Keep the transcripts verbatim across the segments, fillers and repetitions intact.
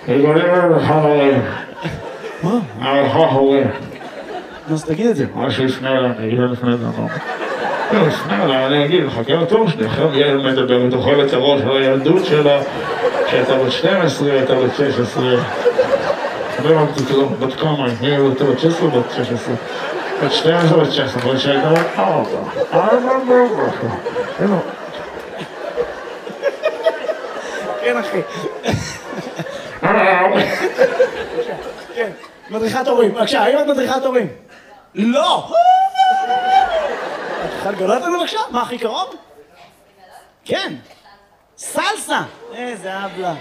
יגולים לרווחה הורים. מה? הרווחה הורים. אז תגיד את זה. מה שיפנה אליי, אני אגיד לפני זה, לא. לא, יפנה אליי, אני אגיד, חכה לתור שלי, עכשיו ילד מדבר, תאכל את הראש על הילדות שלה, שהייתה בת שתים עשרה, הייתה בת שש עשרה. לא אמרתי כלום, בת כמה, היא הייתה בת שש עשרה, בת שש עשרה. בת שתים עשרה, בת שש עשרה, שהייתה בת ארבע. ארבע בארבע. אינו. כן, אחי. כן, מדריכת הורים. בבקשה, האם את מדריכת הורים? לא! את יכולה לגלות לנו בבקשה? מה הכי קרוב? כן. סלסה! איזה אבלה.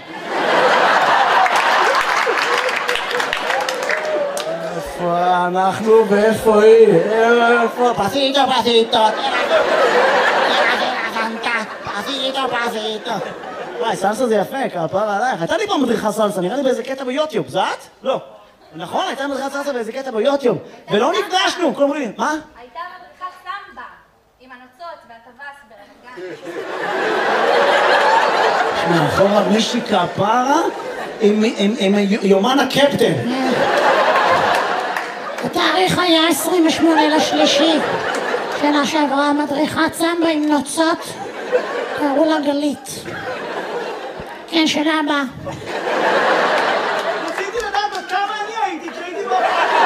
איפה אנחנו ואיפה היא? איפה? פסיטו, פסיטו. פסיטו, פסיטו. וואי, סלסה זה יפה, כפרה עלייך. הייתה לי פעם מדריכה סלסה, נראה לי באיזה קטע ביוטיוב. זה את? לא. נכון, הייתה מדריכת סלסה באיזה קטע ביוטיוב. ולא נפגשנו, כל מיני. מה? הייתה מדריכת סמבה, עם הנוצות והטווס ברמת גן. מאחורה מישהי כפרה עם יומן הקפטן. התאריך היה עשרים ושמונה לשלישי. שנה שעברה מדריכת סמבה עם נוצות. קראו לה גלית. כן, שנה הבאה. רציתי לדעת עד כמה אני הייתי, כשהייתי בבית.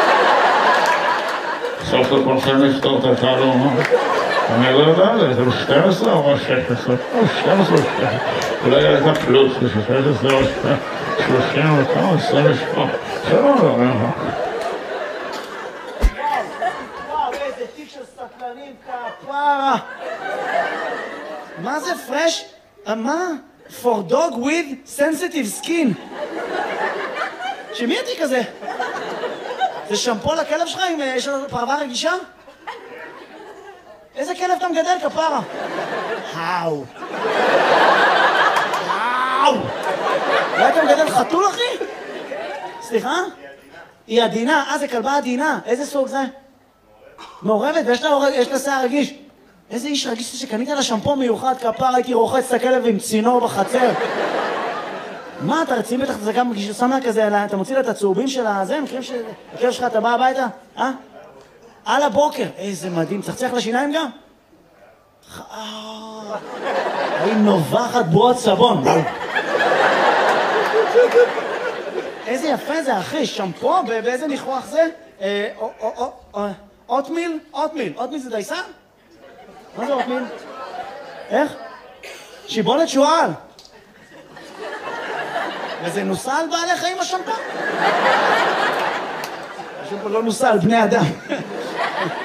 סוף לכולכם לפתור את התעלום, אני לא יודע, זה שתים עשרה או שש עשרה? או שתים עשרה או שש עשרה. אולי הייתה פלוס, זה שש עשרה או שלושים וכמה, עשרים ושמונה. זה לא לא, וואו, איזה תיק של סטלנים כפרה. מה זה פרש? מה? For dog with sensitive skin. שמי התיק הזה? זה שמפו לכלב שלך אם יש לו פרווה רגישה? איזה כלב אתה מגדל, כפרה? האו. האו. אולי אתה מגדל חתול, אחי? סליחה? היא עדינה. אה, זה כלבה עדינה. איזה סוג זה? מעורבת, ויש לה שיער רגיש. איזה איש רגיש שקנית לה שמפו מיוחד, כפרה, הייתי רוחץ את הכלב עם צינור בחצר. מה, אתה רציני בטח, זה גם שם לה כזה, אתה מוציא לה את הצהובים של הזה, מכירים שהכלב שלך, אתה בא הביתה? אה? על הבוקר. איזה מדהים, צחצח לשיניים גם? היא נובחת בועות סבון. איזה יפה זה, אחי, שמפו, באיזה ניחוח זה? אוטמיל? אוטמיל. אוטמיל זה דייסה? מה זה אוטמיל? איך? שיבולת שועל. וזה נוסע על בעלי חיים השמפו? השמפו לא נוסע על בני אדם.